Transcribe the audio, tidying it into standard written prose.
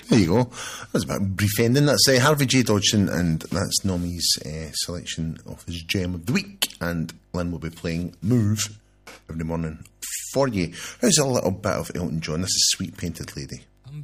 There you go. That's a bit of a brief ending. That's Harvey J. Dodgson, and that's Nomi's selection of his Gem of the Week. And Lynn will be playing Move every morning for you. Here's a little bit of Elton John. This is Sweet Painted Lady. I'm